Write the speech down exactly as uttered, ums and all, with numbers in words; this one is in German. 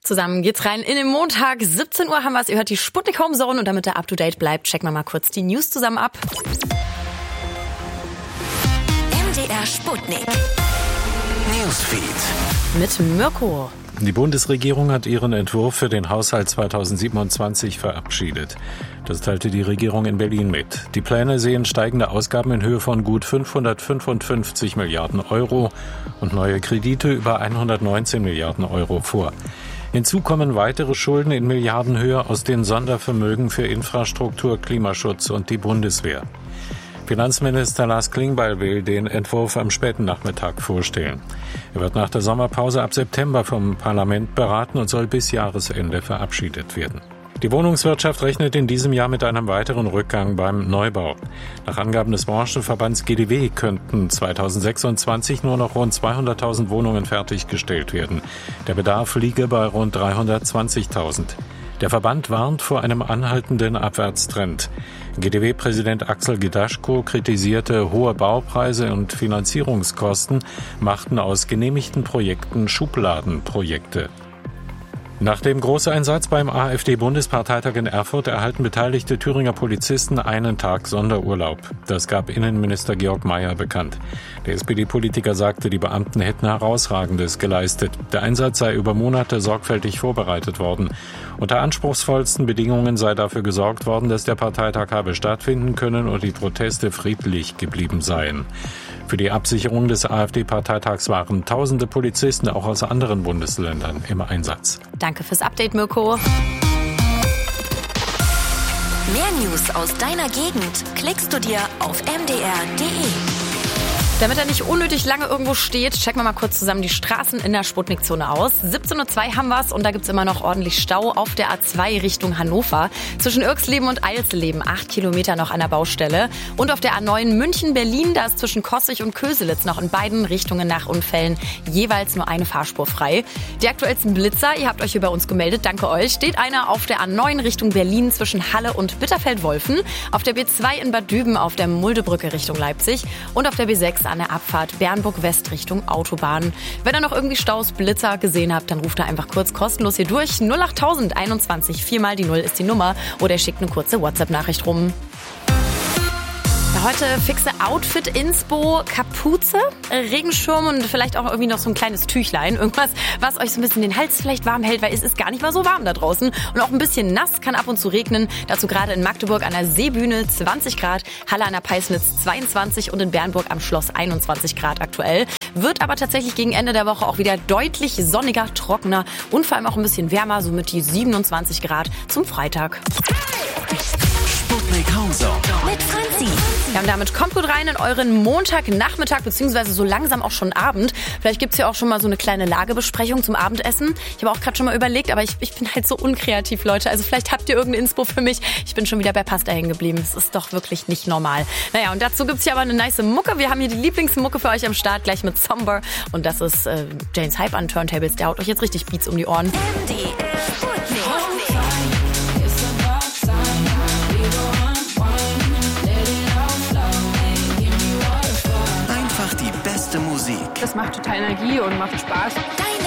Zusammen geht's rein in den Montag. siebzehn Uhr haben wir es. Ihr hört die Sputnik Home Zone. Und damit der up-to-date bleibt, checken wir mal kurz die News zusammen ab. M D R Sputnik Newsfeed mit Mirko. Die Bundesregierung hat ihren Entwurf für den Haushalt zweitausendsiebenundzwanzig verabschiedet. Das teilte die Regierung in Berlin mit. Die Pläne sehen steigende Ausgaben in Höhe von gut fünfhundertfünfundfünfzig Milliarden Euro und neue Kredite über hundertneunzehn Milliarden Euro vor. Hinzu kommen weitere Schulden in Milliardenhöhe aus den Sondervermögen für Infrastruktur, Klimaschutz und die Bundeswehr. Finanzminister Lars Klingbeil will den Entwurf am späten Nachmittag vorstellen. Er wird nach der Sommerpause ab September vom Parlament beraten und soll bis Jahresende verabschiedet werden. Die Wohnungswirtschaft rechnet in diesem Jahr mit einem weiteren Rückgang beim Neubau. Nach Angaben des Branchenverbands G D W könnten zweitausendsechsundzwanzig nur noch rund zweihunderttausend Wohnungen fertiggestellt werden. Der Bedarf liege bei rund dreihundertzwanzigtausend. Der Verband warnt vor einem anhaltenden Abwärtstrend. G D W-Präsident Axel Gedaschko kritisierte, hohe Baupreise und Finanzierungskosten machten aus genehmigten Projekten Schubladenprojekte. Nach dem Großeinsatz beim AfD-Bundesparteitag in Erfurt erhalten beteiligte Thüringer Polizisten einen Tag Sonderurlaub. Das gab Innenminister Georg Mayer bekannt. Der S P D-Politiker sagte, die Beamten hätten Herausragendes geleistet. Der Einsatz sei über Monate sorgfältig vorbereitet worden. Unter anspruchsvollsten Bedingungen sei dafür gesorgt worden, dass der Parteitag habe stattfinden können und die Proteste friedlich geblieben seien. Für die Absicherung des AfD-Parteitags waren tausende Polizisten auch aus anderen Bundesländern im Einsatz. Danke fürs Update, Mirko. Mehr News aus deiner Gegend klickst du dir auf m d r punkt d e. Damit er nicht unnötig lange irgendwo steht, checken wir mal kurz zusammen die Straßen in der Sputnik-Zone aus. siebzehn Uhr zwei haben wir's und da gibt's immer noch ordentlich Stau auf der A zwei Richtung Hannover. Zwischen Irxleben und Eilsleben, acht Kilometer noch an der Baustelle. Und auf der A neun München-Berlin, da ist zwischen Kossig und Köselitz noch in beiden Richtungen nach Unfällen jeweils nur eine Fahrspur frei. Die aktuellsten Blitzer, ihr habt euch hier bei uns gemeldet, danke euch, steht einer auf der A neun Richtung Berlin zwischen Halle und Bitterfeld-Wolfen, auf der B zwei in Bad Düben auf der Muldebrücke Richtung Leipzig und auf der B sechs an der Abfahrt Bernburg-West Richtung Autobahn. Wenn ihr noch irgendwie Staus, Blitzer gesehen habt, dann ruft da einfach kurz kostenlos hier durch. null acht null null einundzwanzig, vier mal die null ist die Nummer oder ihr schickt eine kurze WhatsApp-Nachricht rum. Heute fixe Outfit-Inspo, Kapuze, Regenschirm und vielleicht auch irgendwie noch so ein kleines Tüchlein. Irgendwas, was euch so ein bisschen den Hals vielleicht warm hält, weil es ist gar nicht mal so warm da draußen. Und auch ein bisschen nass, kann ab und zu regnen. Dazu gerade in Magdeburg an der Seebühne zwanzig Grad, Halle an der Peisnitz zweiundzwanzig und in Bernburg am Schloss einundzwanzig Grad aktuell. Wird aber tatsächlich gegen Ende der Woche auch wieder deutlich sonniger, trockener und vor allem auch ein bisschen wärmer, somit die siebenundzwanzig Grad zum Freitag. Sputnik Home Zone mit Franzi. Ja, und damit kommt gut rein in euren Montagnachmittag, beziehungsweise so langsam auch schon Abend. Vielleicht gibt's ja auch schon mal so eine kleine Lagebesprechung zum Abendessen. Ich habe auch gerade schon mal überlegt, aber ich, ich bin halt so unkreativ, Leute. Also vielleicht habt ihr irgendeine Inspo für mich. Ich bin schon wieder bei Pasta hängen geblieben. Das ist doch wirklich nicht normal. Naja, und dazu gibt's hier aber eine nice Mucke. Wir haben hier die Lieblingsmucke für euch am Start, gleich mit Somber. Und das ist äh, Janes Hype an Turntables. Der haut euch jetzt richtig Beats um die Ohren. M D R Sputnik. Die beste Musik. Das macht total Energie und macht Spaß. Deine